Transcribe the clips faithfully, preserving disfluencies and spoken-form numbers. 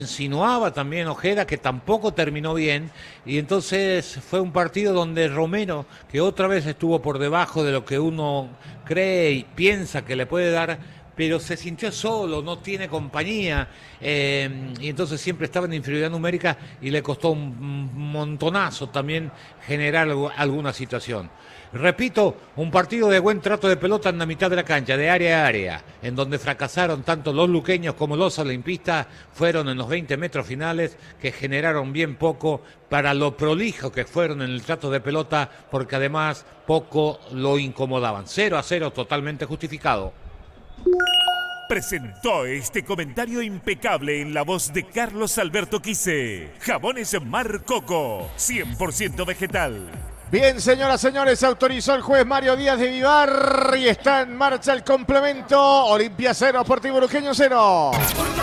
Insinuaba también Ojeda, que tampoco terminó bien, y entonces fue un partido donde Romero, que otra vez estuvo por debajo de lo que uno cree y piensa que le puede dar, pero se sintió solo, no tiene compañía, eh, y entonces siempre estaba en inferioridad numérica y le costó un montonazo también generar alguna situación. Repito, un partido de buen trato de pelota en la mitad de la cancha, de área a área, en donde fracasaron tanto los luqueños como los olimpistas, fueron en los veinte metros finales que generaron bien poco para lo prolijo que fueron en el trato de pelota, porque además poco lo incomodaban. cero a cero totalmente justificado. Presentó este comentario impecable en la voz de Carlos Alberto Quise. Jabones Mar Coco, cien por ciento vegetal. Bien, señoras, señores, autorizó el juez Mario Díaz de Vivar y está en marcha el complemento. Olimpia cero, Sportivo Luqueño cero.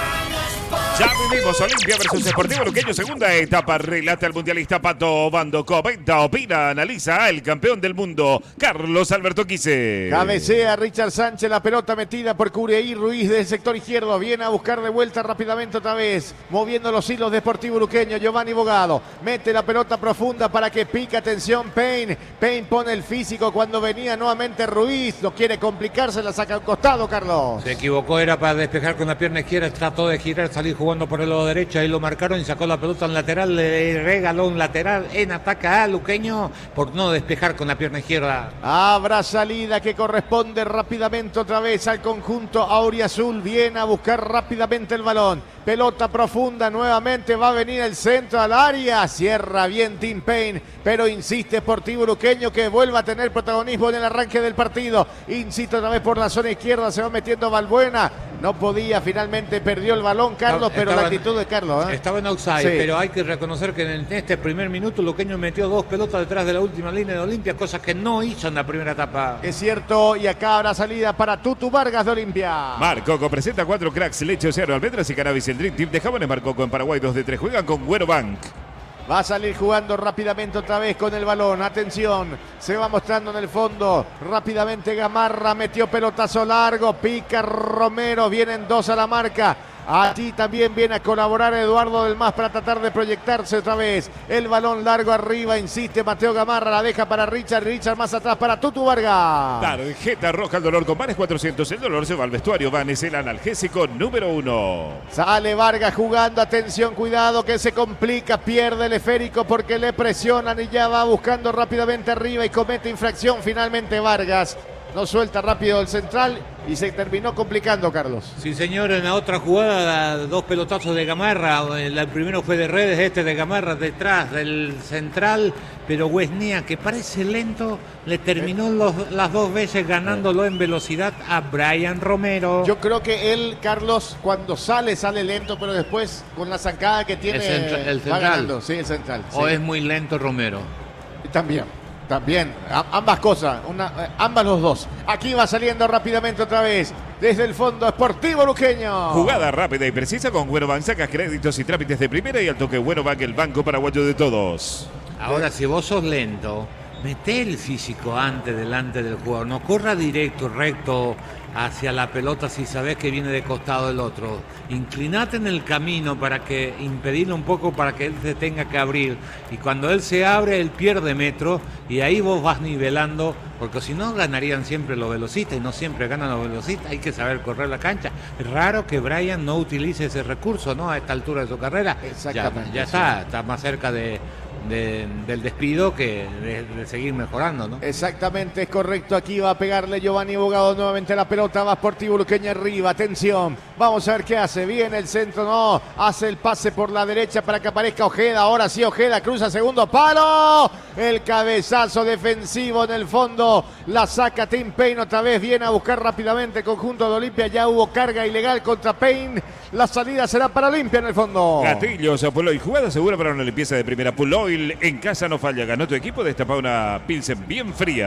Ya vivimos Olimpia versus Sportivo Luqueño, segunda etapa. Relata el mundialista Pato Bando. Comenta, opina, analiza el campeón del mundo, Carlos Alberto Quise. Cabecea Richard Sánchez, la pelota metida por Cureí Ruiz del sector izquierdo. Viene a buscar de vuelta rápidamente otra vez, moviendo los hilos de Sportivo Luqueño. Giovanni Bogado mete la pelota profunda para que pique. Atención, Payne. Payne pone el físico cuando venía nuevamente Ruiz. No quiere complicarse, la saca al costado, Carlos. Se equivocó, era para despejar con la pierna izquierda, trató de girar, salir jugando por el lado derecho, ahí lo marcaron y sacó la pelota en lateral, le regaló un lateral en ataque a Luqueño por no despejar con la pierna izquierda. Habrá salida que corresponde rápidamente otra vez al conjunto auriazul. Viene a buscar rápidamente el balón. Pelota profunda, nuevamente va a venir el centro al área. Cierra bien Tim Payne, pero insiste Sportivo Luqueño que vuelva a tener protagonismo en el arranque del partido. Insiste otra vez por la zona izquierda, se va metiendo Valbuena. No podía, finalmente perdió el balón Carlos, pero estaba, la actitud de Carlos. ¿eh? Estaba en outside, sí. Pero hay que reconocer que en este primer minuto Luqueño metió dos pelotas detrás de la última línea de Olimpia, cosas que no hizo en la primera etapa. Es cierto, y acá habrá salida para Tutu Vargas de Olimpia. Mar Coco presenta cuatro cracks, leche, océano, almendras y cannabis. El Dream Team de Jabones Mar Coco en Paraguay, dos de tres. Juegan con Güero Bank. Va a salir jugando rápidamente otra vez con el balón. Atención, se va mostrando en el fondo. Rápidamente Gamarra metió pelotazo largo. Pica Romero, vienen dos a la marca. Allí también viene a colaborar Eduardo del Mas para tratar de proyectarse otra vez. El balón largo arriba, insiste Mateo Gamarra, la deja para Richard. Richard más atrás para Tutu Vargas. Tarjeta roja al dolor con Vanes cuatrocientos. El dolor se va al vestuario. Vanes, el analgésico número uno. Sale Vargas jugando, atención, cuidado que se complica. Pierde el esférico porque le presionan y ya va buscando rápidamente arriba y comete infracción finalmente Vargas. No suelta rápido el central y se terminó complicando, Carlos. Sí, señor, en la otra jugada, dos pelotazos de Gamarra. El primero fue de Redes, este de Gamarra detrás del central, pero Huesnea, que parece lento, le terminó los, las dos veces ganándolo en velocidad a Brian Romero. Yo creo que él, Carlos, cuando sale, sale lento, pero después con la zancada que tiene, el, centra, el central. Va ganando. Sí, el central. O sí. Es muy lento Romero. También. También, a, ambas cosas, una, eh, ambas los dos. Aquí va saliendo rápidamente otra vez, desde el fondo, Sportivo Luqueño. Jugada rápida y precisa con Güero Bank. Sacas créditos y trámites de primera y al toque Güero Bank, el banco paraguayo de todos. Ahora, si vos sos lento, meté el físico antes, delante del jugador. No corra directo, recto hacia la pelota si sabés que viene de costado del otro. Inclinate en el camino para que impedirle un poco para que él se tenga que abrir. Y cuando él se abre, él pierde metro y ahí vos vas nivelando, porque si no ganarían siempre los velocistas y no siempre ganan los velocistas. Hay que saber correr la cancha. Es raro que Brian no utilice ese recurso, ¿no? A esta altura de su carrera. Exactamente. Ya, ya está, está más cerca de... De, del despido que de, de seguir mejorando, ¿no? Exactamente, es correcto. Aquí va a pegarle Giovanni Bogado nuevamente la pelota. Va Sportivo Luqueño arriba, atención. Vamos a ver qué hace. Viene el centro, no. Hace el pase por la derecha para que aparezca Ojeda. Ahora sí Ojeda cruza segundo palo. El cabezazo defensivo en el fondo. La saca Tim Payne otra vez. Viene a buscar rápidamente el conjunto de Olimpia. Ya hubo carga ilegal contra Payne. La salida será para Olimpia en el fondo. Gatillos, Puloy. Jugada segura para una limpieza de primera. Puloy en casa no falla. Ganó tu equipo. Destapa una Pilsen bien fría.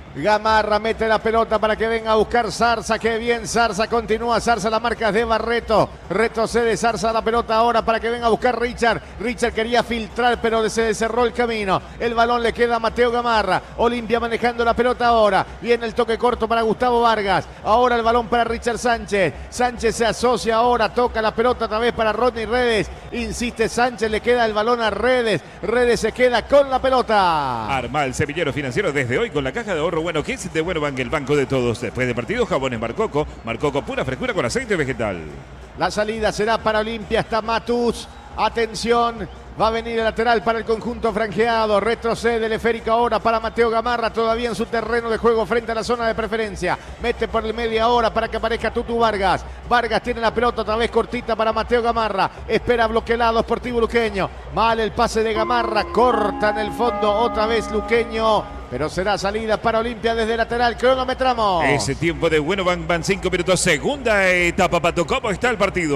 Gamarra mete la pelota para que venga a buscar Zarza. Qué bien Zarza, continúa Zarza, la marca de Barreto. Retrocede Zarza la pelota ahora para que venga a buscar Richard. Richard quería filtrar pero se cerró el camino. El balón le queda a Mateo Gamarra. Olimpia manejando la pelota ahora. Viene el toque corto para Gustavo Vargas. Ahora el balón para Richard Sánchez. Sánchez se asocia ahora, toca la pelota otra vez para Rodney Redes. Insiste Sánchez, le queda el balón a Redes. Redes se queda con la pelota. Arma el semillero financiero desde hoy con la caja de ahorro Bueno que es de Bueno Bank, el banco de todos. Después de partido, jabones Marcoco. Marcoco pura frescura con aceite vegetal. La salida será para Olimpia. Está Matus. Atención. Va a venir el lateral para el conjunto franjeado. Retrocede el esférico ahora para Mateo Gamarra. Todavía en su terreno de juego frente a la zona de preferencia. Mete por el media hora para que aparezca Tutu Vargas. Vargas tiene la pelota otra vez cortita para Mateo Gamarra. Espera bloqueado Sportivo Luqueño. Mal el pase de Gamarra. Corta en el fondo otra vez Luqueño. Pero será salida para Olimpia desde lateral. Cronometramos. Ese tiempo de Bueno Bank van cinco minutos. Segunda etapa, Pato. ¿Cómo está el partido?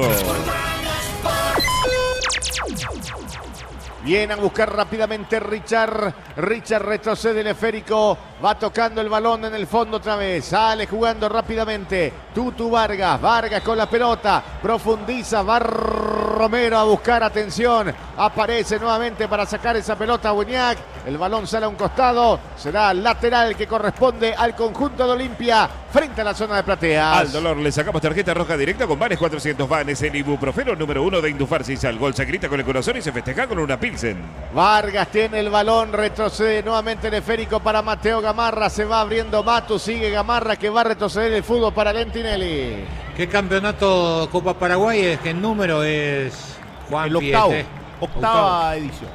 Viene a buscar rápidamente Richard. Richard retrocede el esférico. Va tocando el balón en el fondo otra vez. Sale jugando rápidamente. Tutu Vargas. Vargas con la pelota. Profundiza. Va Romero a buscar atención. Aparece nuevamente para sacar esa pelota a Buñac. El balón sale a un costado. Será lateral que corresponde al conjunto de Olimpia frente a la zona de plateas. Al dolor le sacamos tarjeta roja directa con Vanes cuatrocientos. Vanes, el ibuprofeno número uno de Indufarsis. Al gol se grita con el corazón y se festeja con una Pilsen. Vargas tiene el balón, retrocede nuevamente el esférico para Mateo Gamarra, se va abriendo Matus, sigue Gamarra que va a retroceder el fútbol para Lentinelli. ¿Qué campeonato Copa Paraguay es? ¿Qué número es, Juan? El octavo, Este? octava Octavo. edición.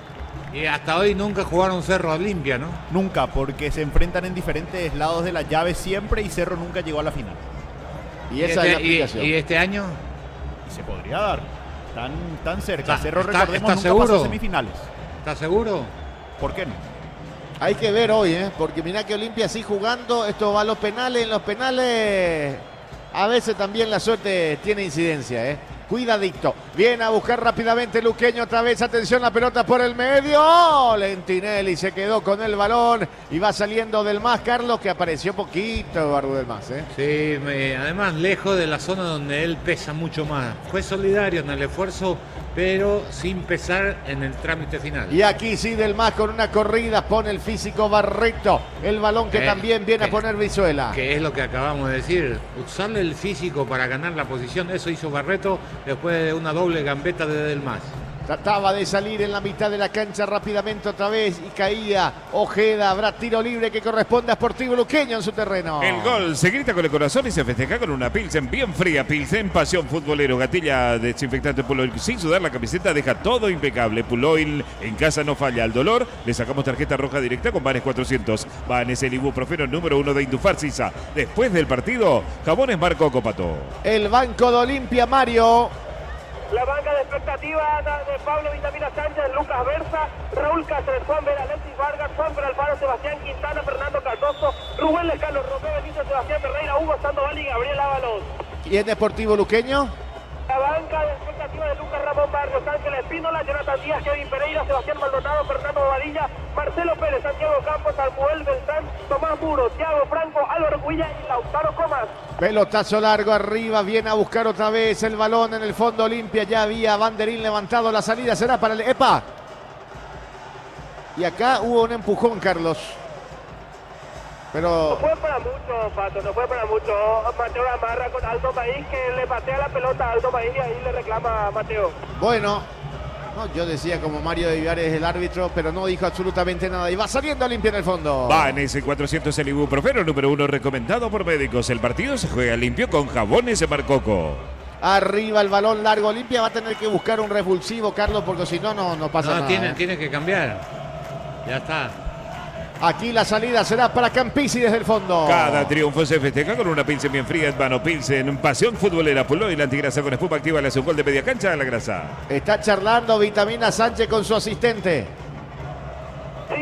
Y hasta hoy nunca jugaron Cerro Olimpia, ¿no? Nunca, porque se enfrentan en diferentes lados de la llave siempre y Cerro nunca llegó a la final. Y ¿Y esa este, es la y- aplicación. y este año? Y se podría dar. Tan, tan cerca. Está- Cerro, está- recordemos, está nunca seguro. pasó a semifinales. ¿Estás seguro? ¿Por qué no? Hay que ver hoy, ¿eh? Porque mirá que Olimpia sí jugando, esto va a los penales, en los penales a veces también la suerte tiene incidencia, ¿eh? Cuidadito. Viene a buscar rápidamente Luqueño otra vez. Atención, la pelota por el medio. Lentinelli se quedó con el balón y va saliendo del más. Carlos, que apareció poquito Eduardo del más, ¿eh? Sí, me- además lejos de la zona donde él pesa mucho más. Fue solidario en el esfuerzo, pero sin pesar en el trámite final. Y aquí sí del más con una corrida pone el físico Barreto. El balón que Eh, también viene a eh, poner Brizuela. Que es lo que acabamos de decir, usarle el físico para ganar la posición, eso hizo Barreto después de una doble gambeta de Del Mas. Trataba de salir en la mitad de la cancha rápidamente otra vez y caía Ojeda. Habrá tiro libre que corresponde a Sportivo Luqueño en su terreno. El gol se grita con el corazón y se festeja con una Pilsen bien fría. Pilsen, pasión futbolero. Gatilla desinfectante Puloil. Sin sudar la camiseta deja todo impecable. Puloil en casa no falla. Al dolor le sacamos tarjeta roja directa con Vanes cuatrocientos. Vanes, el ibuprofeno número uno de Indufarsis. Después del partido, jabones Marco Copato. El banco de Olimpia, Mario. La banca de expectativas de Pablo Vitamina Sánchez, Lucas Versa, Raúl Cáceres, Juan Vera, Alexis Vargas, Juan Alfaro, Sebastián Quintana, Fernando Cardoso, Rubén Lescano, Romeo Benítez, Sebastián Ferreira, Hugo Sandoval y Gabriel Ábalos. ¿Y en Deportivo Luqueño? La banca de expectativas de Lucas Ramón Barrios, Ángel Espínola, Jonathan Díaz, Kevin Pereira, Sebastián Maldonado, Fernando Bobadilla, Marcelo Pérez, Santiago Campos, Samuel Beltrán, Tomás Muro, Thiago Franco, Álvaro Cuilla y Lautaro Comas. Pelotazo largo arriba, viene a buscar otra vez el balón en el fondo Olimpia. Ya había banderín levantado, la salida será para el... ¡Epa! Y acá hubo un empujón, Carlos. No Pero fue para mucho, Pato, no fue para mucho. Mateo Gamarra con Aldo Maíz que le patea la pelota a Aldo Maíz y ahí le reclama a Mateo. bueno, no, yo decía como Mario de Vivar es el árbitro, pero no dijo absolutamente nada. Y va saliendo Olimpia en el fondo. Vanes cuatrocientos, el ibuprofeno número uno recomendado por médicos. El partido se juega limpio con jabones Marcoco. Arriba el balón largo. Olimpia va a tener que buscar un revulsivo, Carlos, porque si no, no, no pasa No, nada. tiene, ¿eh? tiene que cambiar. Ya está. Aquí la salida será para Campisi desde el fondo. Cada triunfo se festeja con una Pilsen bien fría. Hermano Pilsen, pasión futbolera. Puló y la antigrasa con espuma activa le hace un gol de media cancha a la grasa. Está charlando Vitamina Sánchez con su asistente. Sí,